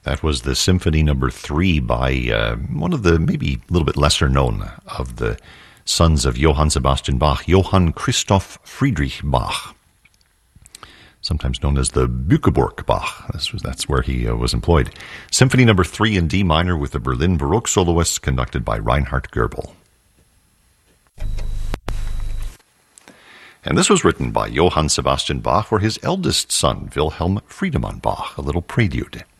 That was the Symphony Number 3 by one of the maybe a little bit lesser known of the sons of Johann Sebastian Bach, Johann Christoph Friedrich Bach, sometimes known as the Bückeburg Bach. That's where he was employed. Symphony Number 3 in D minor with the Berlin Baroque soloists, conducted by Reinhard Goebel. And this was written by Johann Sebastian Bach for his eldest son, Wilhelm Friedemann Bach, a little prelude.